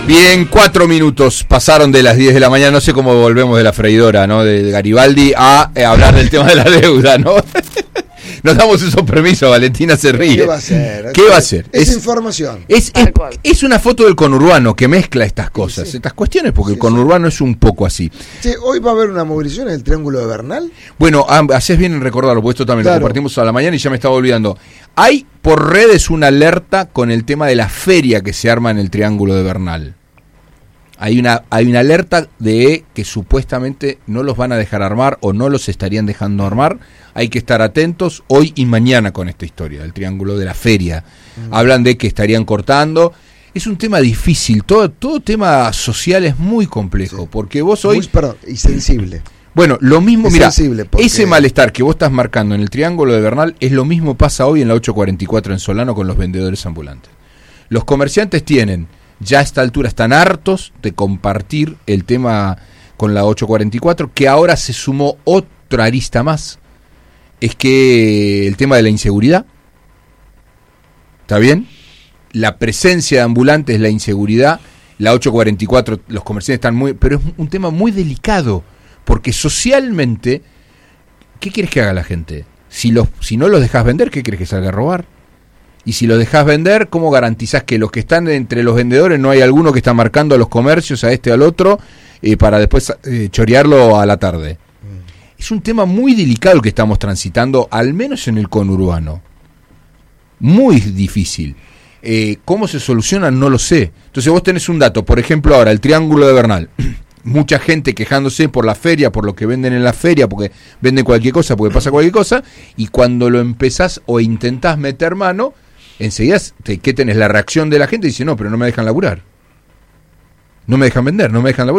Bien, 4 minutos pasaron de las 10 de la mañana, no sé cómo volvemos de la freidora, ¿no? De Garibaldi a hablar del tema de la deuda, ¿no? Nos damos esos permisos, Valentina se ríe. ¿Qué va a hacer? ¿Qué va a hacer? Es información. Es una foto del conurbano que mezcla estas cosas, sí. Estas cuestiones, porque el conurbano es un poco así. Sí, hoy va a haber una movilización en el Triángulo de Bernal. Bueno, haces bien en recordarlo, porque esto también lo compartimos a la mañana y ya me estaba olvidando. Hay por redes una alerta con el tema de la feria que se arma en el Triángulo de Bernal. Hay una alerta de que supuestamente no los van a dejar armar o no los estarían dejando armar. Hay que estar atentos hoy y mañana con esta historia del Triángulo de la Feria. Hablan de que estarían cortando. Es un tema difícil, todo tema social es muy complejo, porque vos hoy... y sensible. Bueno, lo mismo, mira, porque... ese malestar que vos estás marcando en el Triángulo de Bernal es lo mismo pasa hoy en la 844 en Solano con los vendedores ambulantes. Los comerciantes tienen... Ya a esta altura están hartos de compartir el tema con la 844, que ahora se sumó otra arista más. Es que el tema de la inseguridad, ¿está bien? La presencia de ambulantes, la inseguridad, la 844, los comerciantes están muy... Pero es un tema muy delicado, porque socialmente, ¿qué quieres que haga la gente? Si no los dejas vender, ¿qué quieres que salga a robar? Y si lo dejás vender, ¿cómo garantizás que los que están entre los vendedores no hay alguno que está marcando a los comercios, a este o al otro, para después chorearlo a la tarde? Es un tema muy delicado el que estamos transitando, al menos en el conurbano. Muy difícil. ¿Cómo se soluciona? No lo sé. Entonces vos tenés un dato, por ejemplo ahora, el Triángulo de Bernal. Mucha gente quejándose por la feria, por lo que venden en la feria, porque venden cualquier cosa, porque pasa cualquier cosa, y cuando lo empezás o intentás meter mano, enseguida, ¿qué tenés? La reacción de la gente dice, no, pero no me dejan laburar. No me dejan vender, no me dejan laburar.